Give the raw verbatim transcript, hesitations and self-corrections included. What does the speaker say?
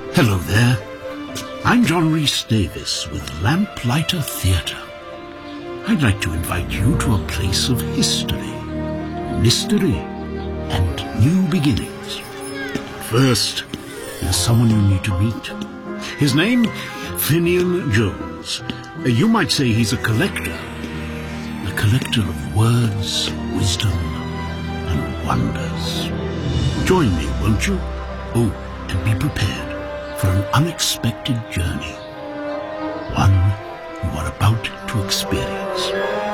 Hello there. I'm John Rhys Davis with Lamplighter Theatre. I'd like to invite you to a place of history, mystery, and new beginnings. First, there's someone you need to meet. His name, Finian Jones. You might say he's a collector. A collector of words, wisdom, and wonders. Join me, won't you? Oh, and be prepared for an unexpected journey. One you are about to experience.